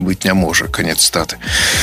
быць не можа. Канец цытаты.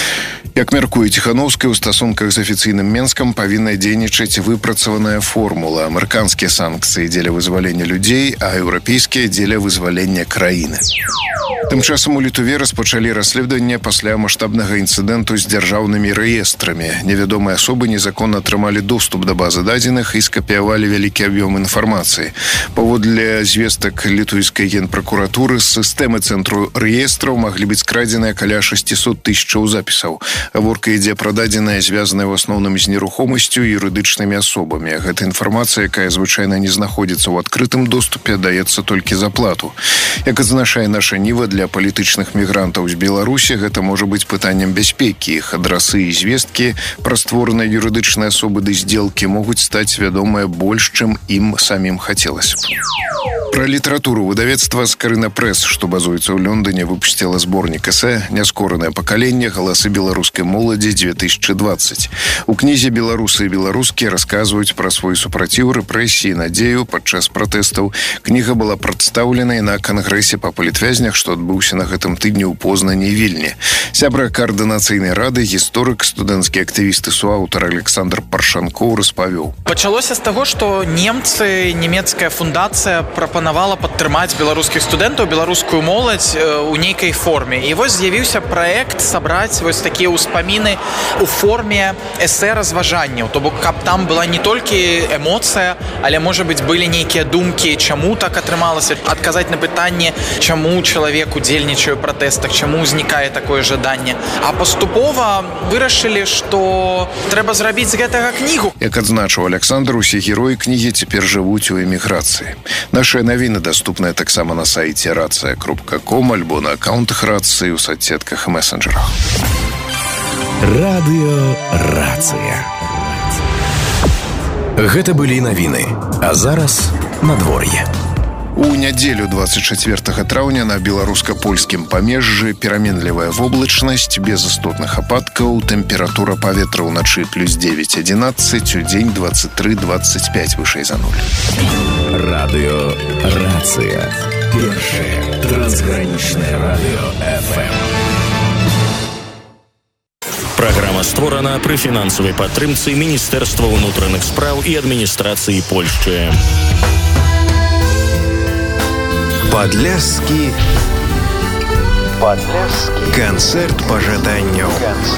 Як мяркуе Ціхановская, у стасунках з афіцыйным Менскам павінна дзейнічаць выпрацаваная формула. Амерыканскія санкцыі дзеля вызвалення людзей, а еўрапейскія дзеля вызвалення краіны. Тым часам у Літве распачалі расследаванне пасля маштабнага інцыдэнту з дзяржаўнымі рэестрамі. Невядомыя асобы незаконна атрымалі доступ да базы дадзеных і скапіявалі вялікі аб'ём інфармацыі. Паводле звестак літвійскай генпракуратуры, з сістэмы цэнтру рэестраў маглі быць скрадзеныя каля 600 тысячаў запісаў. Гаворка ідзе пра дадзеныя, звязаныя ў асноўным з нерухомасцю і юрыдычнымі асобамі. Гэта інфармацыя, якая звычайна не знаходзіцца ў адкрытым доступе, даецца толькі за плату. Як адзначае наша Ніва, для палітычных мігрантаў з Беларусі гэта можа быць пытаннем бяспекі. Іх адрасы і звесткі пра створаныя юрыдычныя асобы ды здзелкі могуць стаць вядомыя больш, чым ім самім хацелася. Пра літаратуру выдавецтва «Скарына Прэс», што базуецца ў Лондоне, выпусціла зборнік эсэ «Няскоранае пакаленне. Галасы беларускай моладзі 2020». У кнізе беларусы і беларускія расказваюць пра свой супраціў рэпрэсіі і надзею падчас пратэстаў. Кніга была прадстаўлена на кангрэсе па палітвязнях, што адбыўся на гэтым тыдні ў Познані і Вільні. Сябра каардынацыйнай рады, гісторык, студэнцкі актывіст і суаўтар Александр Паршанкоў распавёў. Пачалося з таго, што нямецкая фундацыя прапанавала падтрымаць беларускіх студэнтаў, беларускую моладзь у нейкай форме. І вось з'явіўся праект сабраць вось такія ўспаміны у форме эсэ-разважанняў. То бок, каб там была не толькі эмоцыя, але, можа быць, былі нейкія думкі, чаму так атрымалася, адказаць на пытанне, чаму чалавек удзельнічае ў пратэстах, чаму ўзнікае такое жаданне. А паступова вырашылі, што трэба зрабіць з гэтага кнігу. Як адзначыў Александр, усе героі кнігі цяпер жывуць у эміграцыі. Нашыя навіны даступныя таксама на сайце racja.com альбо на аккаунтах рацыі ў соцсетках і месенджерах. Радыё Рацыя. Гэта былі навіны. А зараз надвор'е. У нядзелю 24 траўня на беларуска-польскім памежжы пераменлівая воблачнасць, без істотных ападкаў, тэмпература паветра ўначы +9-11, удзень 23-25 вышэй за 0. Радыё Рацыя. Першае трансгранічнае радыё FM. Праграма створана пры фінансавай падтрымцы Міністэрства ўнутраных спраў і адміністрацыі Польшчы. Падляшскі канцэрт пажаданняў.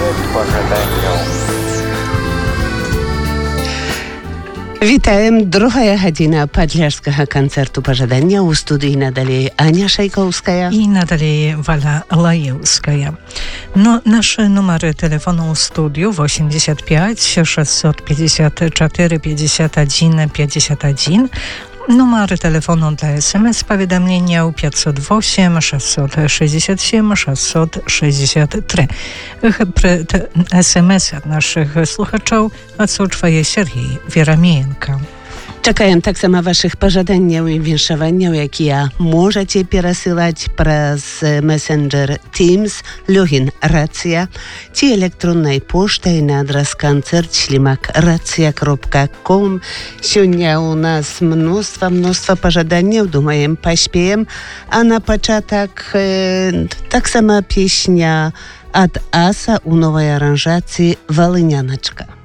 Вітаем, другая гадзіна падляшскага канцэрту пажадання. У студыі надалей Аня Шайкоўская і надалей Валя Лаеўская. Но наши нумары телефону у студию 85 654 51 51. Numery telefonu dla SMS powiadomienia 508 667 663. Przy SMS od naszych słuchaczów odsłuchuje Sergiej Wieramiejenko. Чакаем таксама вашых пажаданняў і віншаванняў, якія можаце перасылаць праз месенджер Teams, логін Рацыя, ці электроннай поштай на адрас канцэрт@racja.com. Сёння у нас мноства пажаданняў, думаем, паспеем. А на пачатак таксама песня ад Аса у новай аранжацыі «Валыняначка».